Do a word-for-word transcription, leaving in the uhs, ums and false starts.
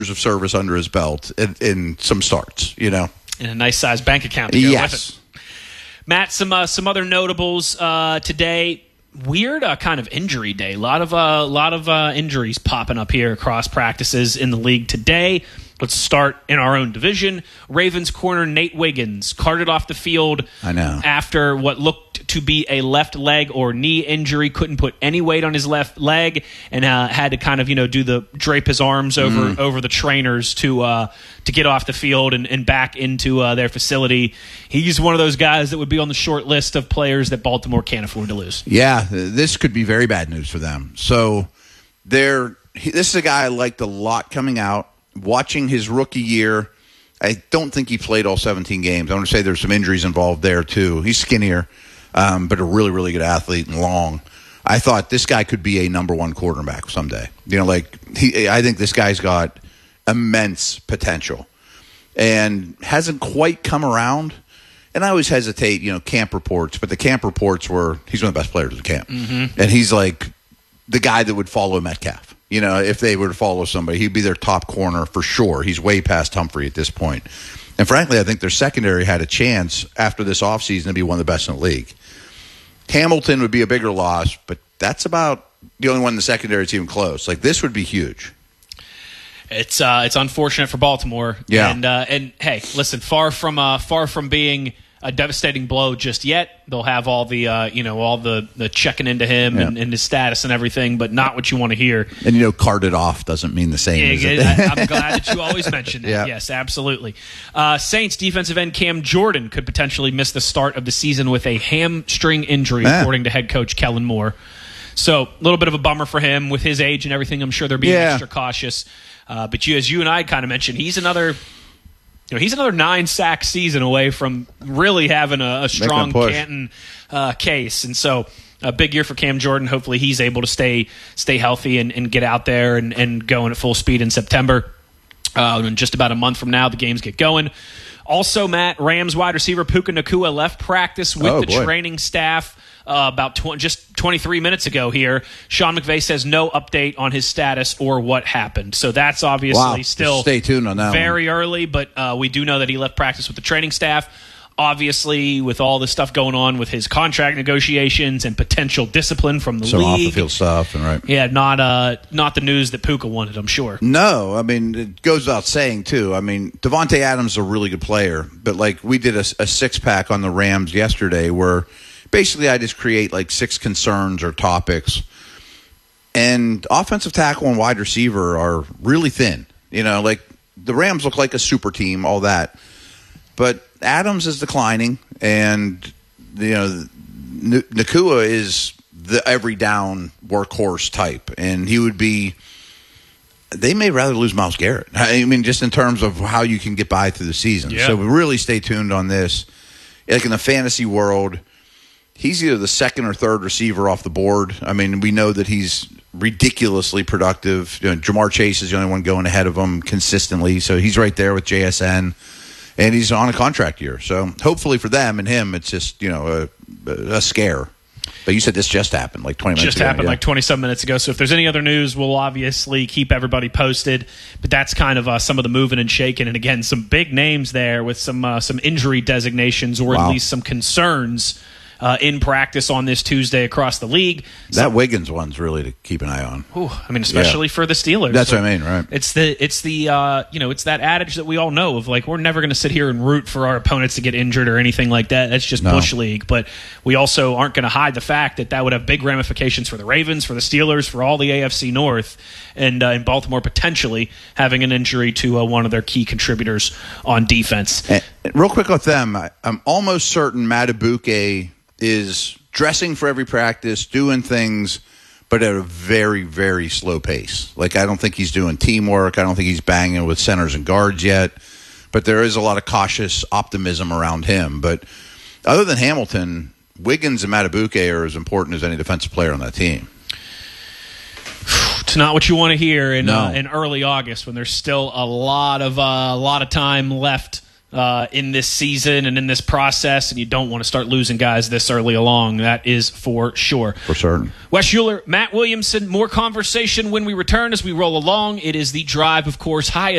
of service under his belt in, in some starts, you know. And a nice sized bank account to go yes. with it. Matt, some uh, some other notables uh, today. Weird uh, kind of injury day. A lot of uh, lot of uh, injuries popping up here across practices in the league today. Let's start in our own division. Ravens corner Nate Wiggins carted off the field I know. after what looked to be a left leg or knee injury. Couldn't put any weight on his left leg and uh, had to kind of you know do the drape his arms over Mm. over the trainers to uh, to get off the field and, and back into uh, their facility. He's one of those guys that would be on the short list of players that Baltimore can't afford to lose. Yeah, this could be very bad news for them. So they're, this is a guy I liked a lot coming out. Watching his rookie year, I don't think he played all seventeen games. I want to say there's some injuries involved there, too. He's skinnier, um, but a really, really good athlete and long. I thought this guy could be a number one quarterback someday. You know, like, he, I think this guy's got immense potential and hasn't quite come around. And I always hesitate, you know, camp reports, but the camp reports were he's one of the best players in camp. Mm-hmm. And he's like the guy that would follow Metcalf. You know, if they were to follow somebody, he'd be their top corner for sure. He's way past Humphrey at this point. And frankly, I think their secondary had a chance after this offseason to be one of the best in the league. Hamilton would be a bigger loss, but that's about the only one in the secondary that's even close. Like, this would be huge. It's uh, it's unfortunate for Baltimore. Yeah. And uh, and hey, listen, far from uh, far from being a devastating blow just yet. They'll have all the uh, you know all the, the checking into him yeah. and, and his status and everything, but not what you want to hear. And you know, carted off doesn't mean the same. Yeah, as I, I'm glad that you always mention that. Yeah. Yes, absolutely. Uh, Saints defensive end Cam Jordan could potentially miss the start of the season with a hamstring injury, Ah. according to head coach Kellen Moore. So a little bit of a bummer for him with his age and everything. I'm sure they're being Yeah. extra cautious. Uh, but you, as you and I kind of mentioned, he's another, you know, he's another nine sack season away from really having a, a strong Canton uh, case, and so a big year for Cam Jordan. Hopefully, he's able to stay stay healthy and, and get out there and, and going at full speed in September. Uh, in just about a month from now, the games get going. Also, Matt, Rams wide receiver Puka Nacua left practice with Oh, the boy. training staff uh, about tw- just twenty-three minutes ago here. Sean McVay says no update on his status or what happened. So that's obviously Wow. still Stay tuned on that very early, but uh, we do know that he left practice with the training staff. Obviously, with all this stuff going on with his contract negotiations and potential discipline from the Some league. off-the-field stuff, and right. Yeah, not uh, not the news that Puka wanted, I'm sure. No, I mean, it goes without saying, too. I mean, Devontae Adams is a really good player, but, like, we did a, a six-pack on the Rams yesterday where basically I just create, like, six concerns or topics, and offensive tackle and wide receiver are really thin. You know, like, the Rams look like a super team, all that. But Adams is declining, and, you know, N- Nacua is the every down workhorse type, and he would be – they may rather lose Myles Garrett. I mean, just in terms of how you can get by through the season. Yeah. So really stay tuned on this. Like in the fantasy world, he's either the second or third receiver off the board. I mean, we know that he's ridiculously productive. You know, Jamar Chase is the only one going ahead of him consistently, so he's right there with J S N. And he's on a contract year. So hopefully for them and him, it's just, you know, a, a scare. But you said this just happened like twenty minutes just ago. Just happened yeah. like twenty-some minutes ago. So if there's any other news, we'll obviously keep everybody posted. But that's kind of uh, some of the moving and shaking. And again, some big names there with some uh, some injury designations or Wow. at least some concerns uh, in practice on this Tuesday across the league. That So, Wiggins one's really to keep an eye on. Whew, I mean, especially Yeah. for the Steelers. That's So what I mean, right? It's the it's the uh, you know it's that adage that we all know of, like, we're never going to sit here and root for our opponents to get injured or anything like that. That's just No. Bush League. But we also aren't going to hide the fact that that would have big ramifications for the Ravens, for the Steelers, for all the A F C North, and uh, in Baltimore potentially having an injury to uh, one of their key contributors on defense. And, and real quick with them, I, I'm almost certain Matabuke is dressing for every practice, doing things, but at a very, very slow pace. Like, I don't think he's doing teamwork. I don't think he's banging with centers and guards yet. But there is a lot of cautious optimism around him. But other than Hamilton, Wiggins and Matabuke are as important as any defensive player on that team. It's not what you want to hear in No. uh, in early August when there's still a lot of uh, a lot of time left uh, in this season and in this process, and you don't want to start losing guys this early along. That is for sure. For certain. Wes Euler, Matt Williamson, more conversation when we return as we roll along. It is The Drive, of course, highest